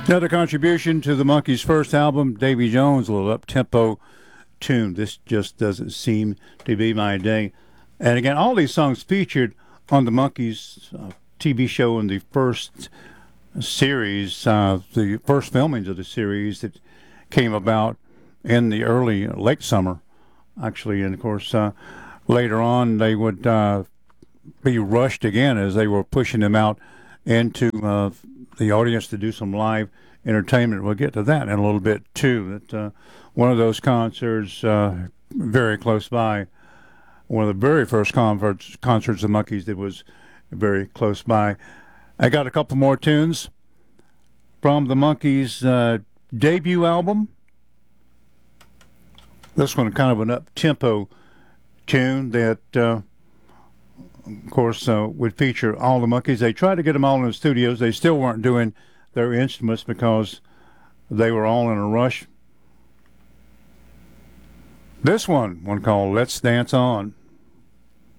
Another contribution to the Monkees' first album, Davy Jones, a little up-tempo tune. This just doesn't seem to be my day. And again, all these songs featured on the Monkees TV show in the first series, the first filmings of the series that came about in the early, late summer, actually. And of course, later on, they would be rushed again as they were pushing them out into the audience to do some live entertainment. We'll get to that in a little bit too. That one of those concerts very close by, one of the very first concerts the Monkees did was very close by. I got a couple more tunes from the Monkees' debut album. This one kind of an up-tempo tune that of course, would feature all the Monkees. They tried to get them all in the studios. They still weren't doing their instruments because they were all in a rush. This one called Let's Dance On.